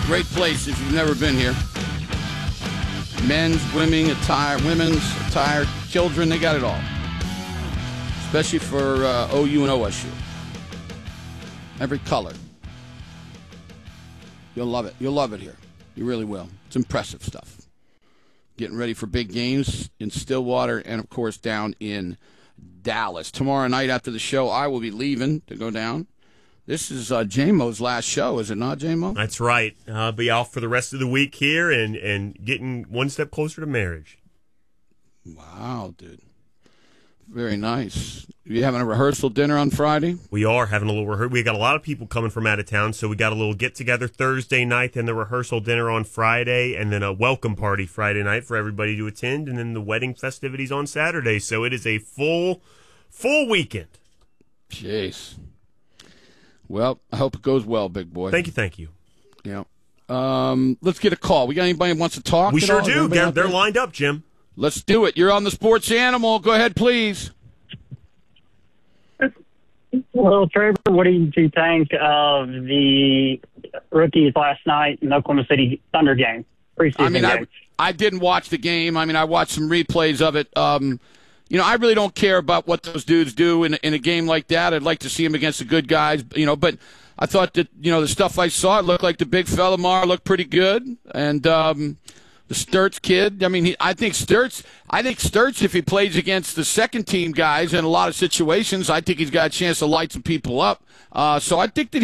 Great place if you've never been here. Men's, women's attire, children, they got it all. Especially for OU and OSU. Every color. You'll love it. You'll love it here. You really will. It's impressive stuff. Getting ready for big games in Stillwater and, of course, down in Dallas. Tomorrow night after the show, I will be leaving to go down. This is J-Mo's last show, is it not, J-Mo? That's right. I'll be off for the rest of the week here and getting one step closer to marriage. Wow, dude. Very nice. You having a rehearsal dinner on Friday? We are having a little rehearsal. We got a lot of people coming from out of town, so we got a little get-together Thursday night, then the rehearsal dinner on Friday, and then a welcome party Friday night for everybody to attend, and then the wedding festivities on Saturday. So it is a full weekend. Jeez. Well, I hope it goes well, big boy. Thank you. Yeah. Let's get a call. We got anybody who wants to talk? We sure do. They're lined up, Jim. Let's do it. You're on the Sports Animal. Go ahead, please. Well, Trevor, what did you think of the rookies last night in the Oklahoma City Thunder game? Preseason game. I didn't watch the game. I watched some replays of it. I really don't care about what those dudes do in a game like that. I'd like to see them against the good guys, but I thought that, the stuff I saw, it looked like the big Fellamar looked pretty good. And, the Sturts kid, I think Sturts, if he plays against the second team guys in a lot of situations, I think he's got a chance to light some people up. So I think that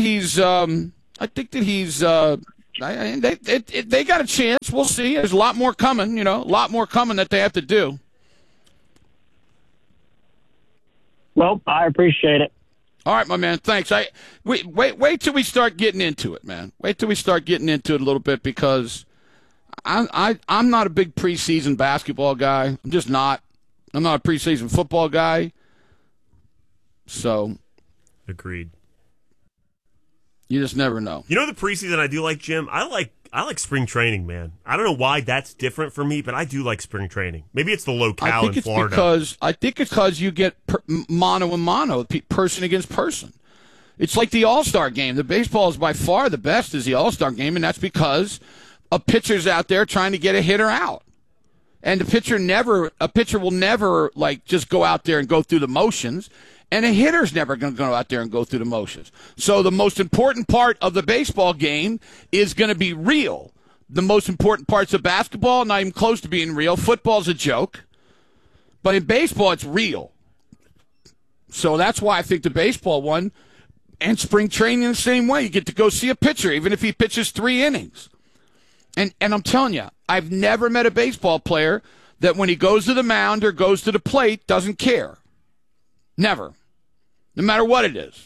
they got a chance. We'll see. There's a lot more coming, that they have to do. Well, I appreciate it. All right, my man. Thanks. Wait till we start getting into it, man. Wait till we start getting into it a little bit because I'm not a big preseason basketball guy. I'm just not. I'm not a preseason football guy. So, agreed. You just never know. The preseason I do like, Jim. I like spring training, man. I don't know why that's different for me, but I do like spring training. Maybe it's the locale in Florida. I think it's because you get mano a mano, person against person. It's like the All-Star game. The baseball is by far the best is the All-Star game, and that's because a pitcher's out there trying to get a hitter out. And a pitcher will never just go out there and go through the motions. And a hitter's never going to go out there and go through the motions. So the most important part of the baseball game is going to be real. The most important parts of basketball, not even close to being real. Football's a joke. But in baseball, it's real. So that's why I think the baseball one and spring training the same way. You get to go see a pitcher, even if he pitches 3 innings. And I'm telling you, I've never met a baseball player that when he goes to the mound or goes to the plate doesn't care. Never. No matter what it is.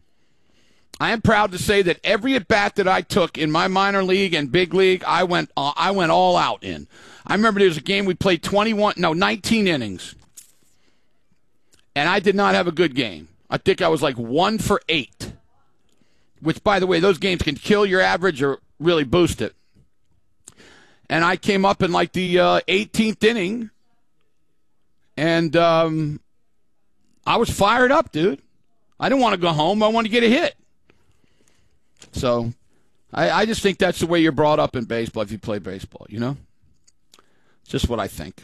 I am proud to say that every at-bat that I took in my minor league and big league, I went all out in. I remember there was a game we played 19 innings. And I did not have a good game. I think I was 1 for 8. Which, by the way, those games can kill your average or really boost it. And I came up in the 18th inning. And I was fired up, dude. I didn't want to go home. I wanted to get a hit. So I just think that's the way you're brought up in baseball if you play baseball, It's just what I think.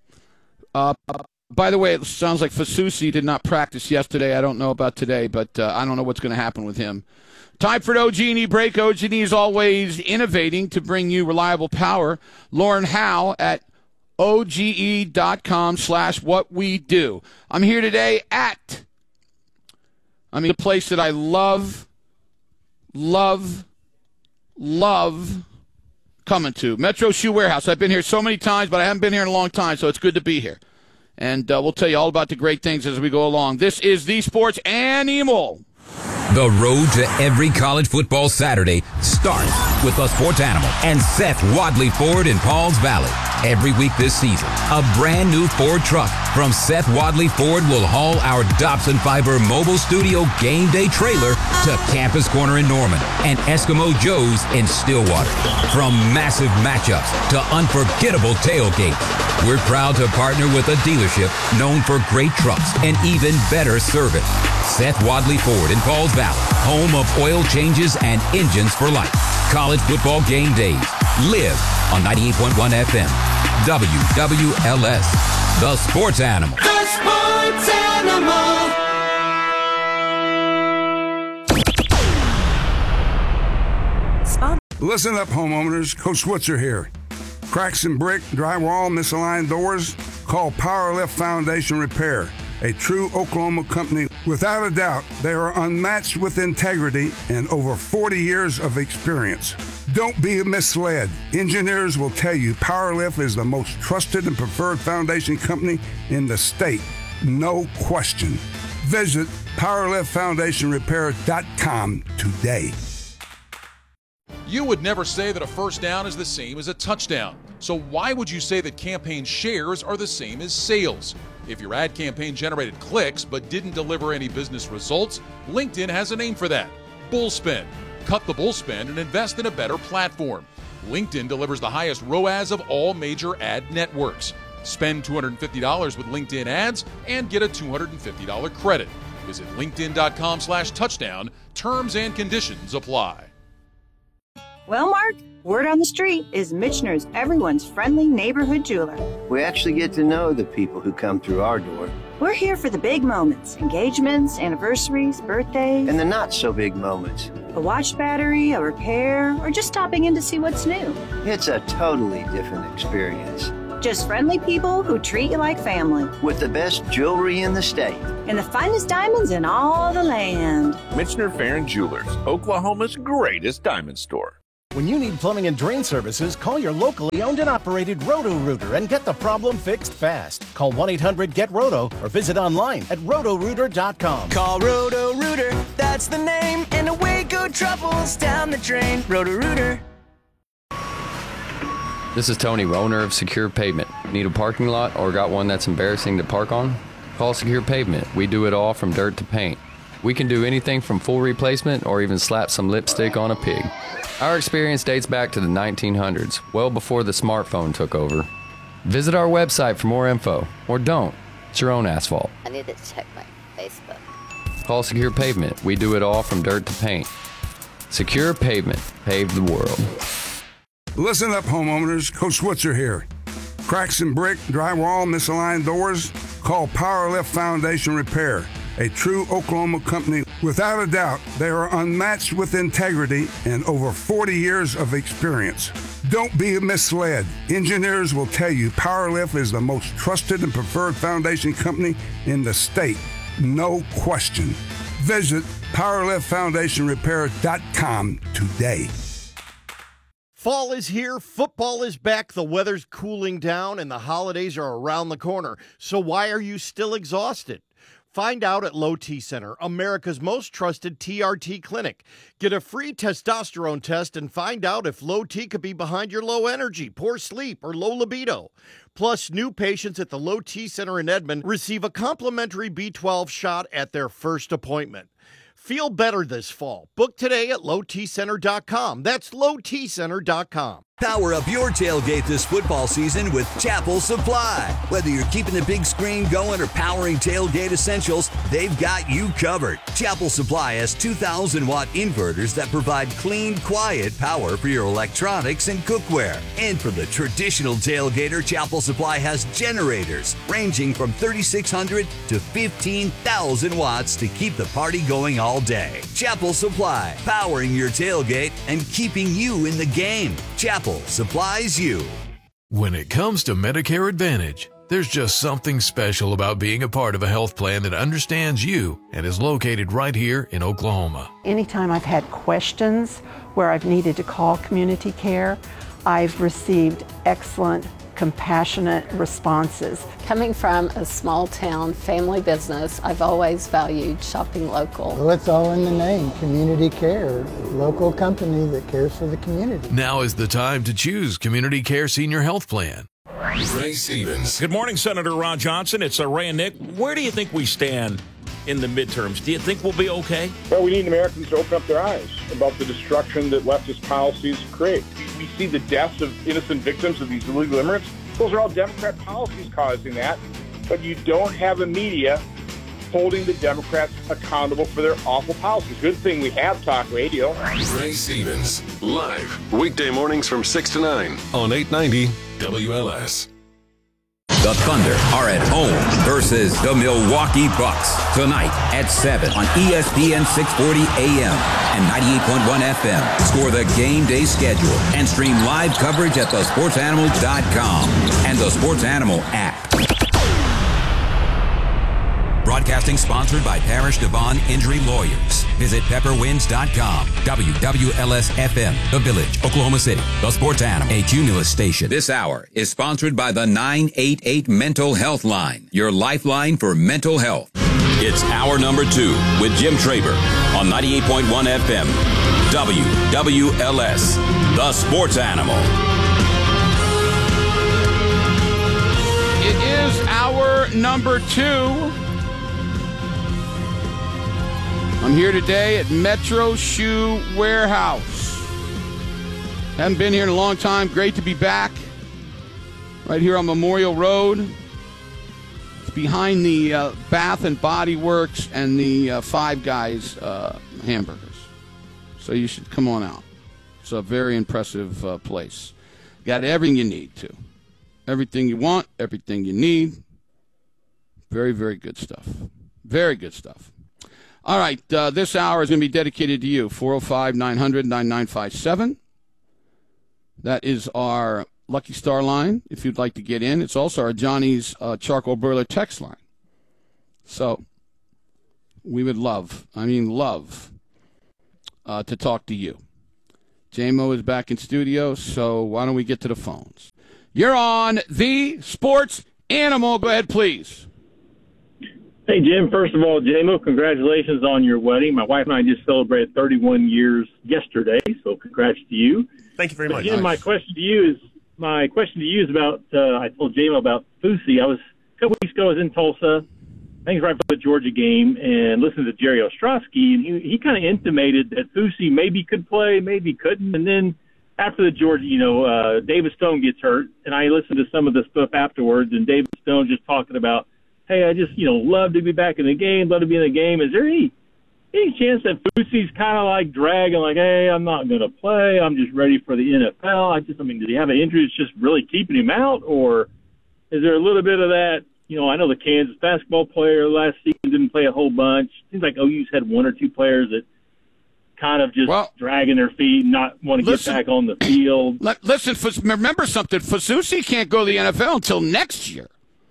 By the way, it sounds like Fasusi did not practice yesterday. I don't know about today, but I don't know what's going to happen with him. Time for an OG&E break. OG&E is always innovating to bring you reliable power. Lauren Howe at OGE.com/whatwedo. I'm here today at a place that I love coming to. Metro Shoe Warehouse. I've been here so many times, but I haven't been here in a long time, so it's good to be here. And we'll tell you all about the great things as we go along. This is the Sports Animal. The road to every college football Saturday starts with the Sports Animal and Seth Wadley Ford in Pauls Valley. Every week this season, a brand new Ford truck from Seth Wadley Ford will haul our Dobson Fiber mobile studio game day trailer to Campus Corner in Norman and Eskimo Joe's in Stillwater. From massive matchups to unforgettable tailgates, we're proud to partner with a dealership known for great trucks and even better service. Seth Wadley Ford in Pauls Valley, home of oil changes and engines for life. College football game days live on 98.1 FM. WWLS, the Sports Animal. The Sports Animal. Listen up, homeowners. Coach Switzer here. Cracks in brick, drywall, misaligned doors? Call Powerlift Foundation Repair, a true Oklahoma company. Without a doubt, they are unmatched with integrity and over 40 years of experience. Don't be misled. Engineers will tell you Powerlift is the most trusted and preferred foundation company in the state. No question. Visit PowerliftFoundationRepair.com today. You would never say that a first down is the same as a touchdown. So why would you say that campaign shares are the same as sales? If your ad campaign generated clicks but didn't deliver any business results, LinkedIn has a name for that: bullspend. Cut the bullspend and invest in a better platform. LinkedIn delivers the highest ROAS of all major ad networks. Spend $250 with LinkedIn ads and get a $250 credit. Visit linkedin.com/touchdown. Terms and conditions apply. Well, Mark, word on the street is Michener's everyone's friendly neighborhood jeweler. We actually get to know the people who come through our door. We're here for the big moments: engagements, anniversaries, birthdays. And the not-so-big moments. A watch battery, a repair, or just stopping in to see what's new. It's a totally different experience. Just friendly people who treat you like family. With the best jewelry in the state. And the finest diamonds in all the land. Michener Farron Jewelers, Oklahoma's greatest diamond store. When you need plumbing and drain services, call your locally owned and operated Roto-Rooter and get the problem fixed fast. Call 1-800-GET-ROTO or visit online at rotorooter.com. Call Roto-Rooter, that's the name, and away go troubles down the drain. Roto-Rooter. This is Tony, owner of Secure Pavement. Need a parking lot or got one that's embarrassing to park on? Call Secure Pavement. We do it all from dirt to paint. We can do anything from full replacement or even slap some lipstick on a pig. Our experience dates back to the 1900s, well before the smartphone took over. Visit our website for more info, or don't. It's your own asphalt. I need to check my Facebook. Call Secure Pavement. We do it all from dirt to paint. Secure Pavement. Pave the world. Listen up, homeowners. Coach Switzer here. Cracks in brick, drywall, misaligned doors? Call Powerlift Foundation Repair, a true Oklahoma company. Without a doubt, they are unmatched with integrity and over 40 years of experience. Don't be misled. Engineers will tell you Powerlift is the most trusted and preferred foundation company in the state. No question. Visit PowerliftFoundationRepair.com today. Fall is here, football is back, the weather's cooling down, and the holidays are around the corner. So why are you still exhausted? Find out at Low T Center, America's most trusted TRT clinic. Get a free testosterone test and find out if low T could be behind your low energy, poor sleep, or low libido. Plus, new patients at the Low T Center in Edmond receive a complimentary B12 shot at their first appointment. Feel better this fall. Book today at lowtcenter.com. That's lowtcenter.com. Power up your tailgate this football season with Chapel Supply. Whether you're keeping the big screen going or powering tailgate essentials, they've got you covered. Chapel Supply has 2,000-watt inverters that provide clean, quiet power for your electronics and cookware. And for the traditional tailgater, Chapel Supply has generators ranging from 3,600 to 15,000 watts to keep the party going all day. Chapel Supply, powering your tailgate and keeping you in the game. Chapel supplies you. When it comes to Medicare Advantage, there's just something special about being a part of a health plan that understands you and is located right here in Oklahoma. Anytime I've had questions where I've needed to call community care, I've received excellent, compassionate responses. Coming from a small town family business, I've always valued shopping local. Well, it's all in the name, community care, local company that cares for the community. Now is the time to choose Community Care Senior Health Plan. Ray Stevens. Good morning, Senator Ron Johnson. It's Ray and Nick. Where do you think we stand in the midterms? Do you think we'll be okay? Well, we need Americans to open up their eyes about the destruction that leftist policies create. We see the deaths of innocent victims of these illegal immigrants. Those are all Democrat policies causing that. But you don't have a media holding the Democrats accountable for their awful policies. Good thing we have talk radio. Ray Stevens, live, weekday mornings from 6 to 9 on 890 WLS. The Thunder are at home versus the Milwaukee Bucks tonight at 7 on ESPN 640 AM and 98.1 FM. Score the game day schedule and stream live coverage at thesportsanimal.com and the Sports Animal app. Broadcasting sponsored by Parish Devon Injury Lawyers. Visit pepperwinds.com. WWLS-FM, The Village, Oklahoma City. The Sports Animal, a Cumulus station. This hour is sponsored by the 988 Mental Health Line, your lifeline for mental health. It's hour number 2 with Jim Traber on 98.1 FM. WWLS, The Sports Animal. It is hour number 2. I'm here today at Metro Shoe Warehouse. Haven't been here in a long time. Great to be back. Right here on Memorial Road. It's behind the Bath and Body Works and the Five Guys hamburgers. So you should come on out. It's a very impressive place. Got everything you need, too. Everything you want, everything you need. Very, very good stuff. Very good stuff. All right, this hour is going to be dedicated to you, 405-900-9957. That is our Lucky Star line, if you'd like to get in. It's also our Johnny's Charcoal Burler text line. So we would love to talk to you. J-Mo is back in studio, so why don't we get to the phones? You're on the Sports Animal. Go ahead, please. Hey, Jim, first of all, J-Mo, congratulations on your wedding. My wife and I just celebrated 31 years yesterday, so congrats to you. Thank you very much. Jim, my question to you is about, I told J-Mo about Fusi. A couple weeks ago, I was in Tulsa, I think right before the Georgia game, and listened to Jerry Ostrowski, and he kind of intimated that Fusi maybe could play, maybe couldn't, and then after the Georgia, David Stone gets hurt, and I listened to some of the stuff afterwards, and David Stone just talking about, hey, I just, love to be back in the game, love to be in the game. Is there any chance that Fusi's kind of like dragging, like, hey, I'm not going to play, I'm just ready for the NFL? Did he have an injury that's just really keeping him out? Or is there a little bit of that, I know the Kansas basketball player last season didn't play a whole bunch. Seems like OU's had one or two players that kind of just dragging their feet and not want to get back on the field. Remember something, Fusi can't go to the NFL until next year.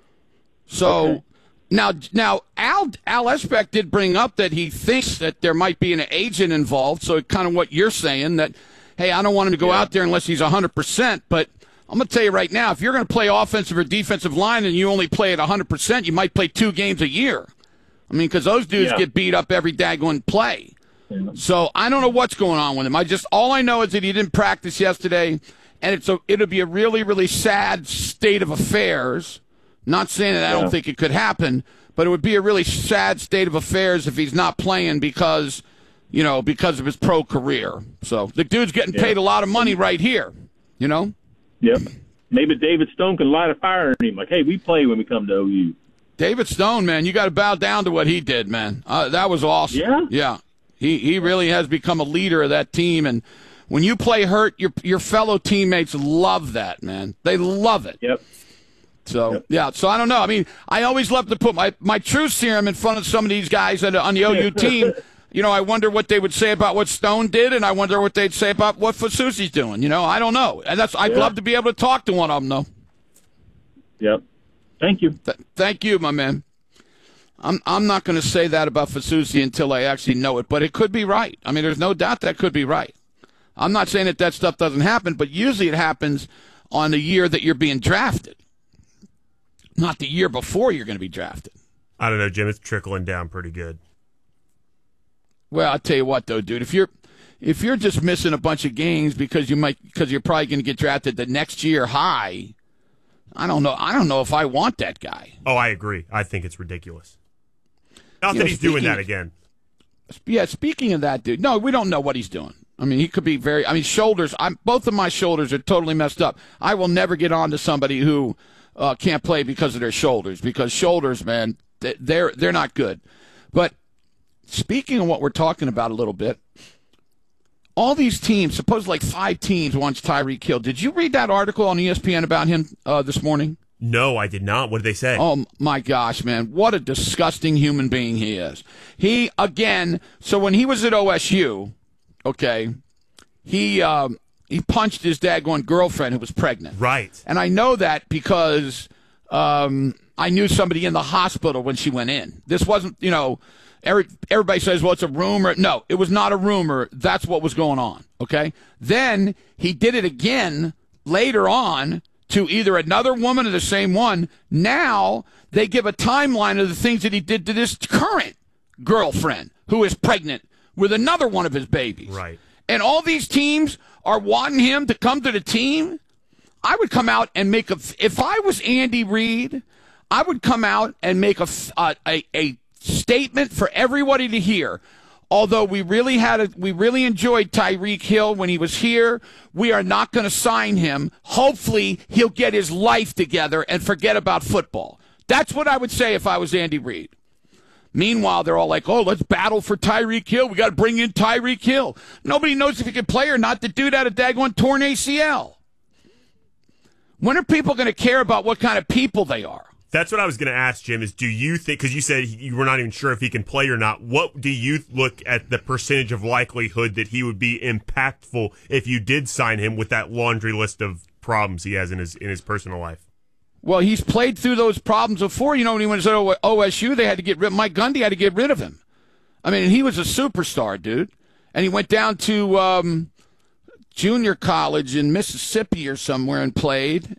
So now Al Esbeck did bring up that he thinks that there might be an agent involved. So kind of what you're saying that, hey, I don't want him to go out there unless he's 100%. But I'm going to tell you right now, if you're going to play offensive or defensive line and you only play at 100%, you might play 2 games a year. I mean, because those dudes get beat up every daggone play. Yeah. So I don't know what's going on with him. All I know is that he didn't practice yesterday, and it'll be a really, really sad state of affairs. Not saying that I don't think it could happen, but it would be a really sad state of affairs if he's not playing because of his pro career. So the dude's getting paid a lot of money right here, Yep. Maybe David Stone can light a fire in him. Like, hey, we play when we come to OU. David Stone, man, you got to bow down to what he did, man. That was awesome. Yeah? Yeah. He really has become a leader of that team, and when you play hurt, your fellow teammates love that, man. They love it. Yep. So, so I don't know. I mean, I always love to put my truth serum in front of some of these guys on the OU team. I wonder what they would say about what Stone did, and I wonder what they'd say about what Fusi's doing. I don't know. And I'd love to be able to talk to one of them, though. Yep. Thank you. Thank you, my man. I'm not going to say that about Fusi until I actually know it, but it could be right. I mean, there's no doubt that could be right. I'm not saying that stuff doesn't happen, but usually it happens on the year that you're being drafted. Not the year before you're going to be drafted. I don't know, Jim. It's trickling down pretty good. Well, I'll tell you what, though, dude. If you're just missing a bunch of games because you're probably going to get drafted the next year high, I don't know. I don't know if I want that guy. Oh, I agree. I think it's ridiculous. Not that he's doing that again. Yeah, speaking of that, dude. No, we don't know what he's doing. I mean, he could be shoulders. Both of my shoulders are totally messed up. I will never get on to somebody who can't play because of their shoulders. Because shoulders, man, They're not good. But speaking of what we're talking about a little bit, all these teams, suppose like 5 teams wants Tyreek Hill. Did you read that article on ESPN about him this morning? No, I did not. What did they say? Oh, my gosh, man. What a disgusting human being he is. He, again, so when he was at OSU, okay, he punched his daggone girlfriend who was pregnant. Right. And I know that because I knew somebody in the hospital when she went in. This wasn't, everybody says, well, it's a rumor. No, it was not a rumor. That's what was going on, okay? Then he did it again later on to either another woman or the same one. Now they give a timeline of the things that he did to this current girlfriend who is pregnant with another one of his babies. Right. And all these teams are wanting him to come to the team. I would come out and make if I was Andy Reid, I would come out and make a statement for everybody to hear. Although we really enjoyed Tyreek Hill when he was here, we are not going to sign him. Hopefully, he'll get his life together and forget about football. That's what I would say if I was Andy Reid. Meanwhile, they're all like, oh, let's battle for Tyreek Hill. We got to bring in Tyreek Hill. Nobody knows if he can play or not. The dude had a daggone torn ACL. When are people going to care about what kind of people they are? That's what I was going to ask, Jim, is do you think, because you said you were not even sure if he can play or not, what do you look at the percentage of likelihood that he would be impactful if you did sign him with that laundry list of problems he has in his personal life? Well, he's played through those problems before. When he was at OSU, they had to get rid. Mike Gundy had to get rid of him. I mean, he was a superstar, dude. And he went down to junior college in Mississippi or somewhere and played.